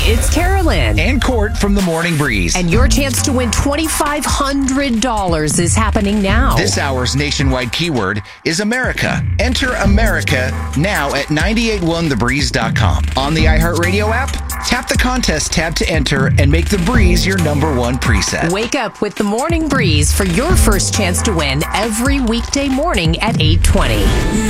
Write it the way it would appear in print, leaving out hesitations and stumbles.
it's Carolyn. And Court from the Morning Breeze. And your chance to win $2,500 is happening now. This hour's nationwide keyword is America. Enter America now at 981thebreeze.com. On the iHeartRadio app, tap the contest tab to enter and make The Breeze your #1 preset. Wake up with the Morning Breeze for your first chance to win every weekday morning at 8:20.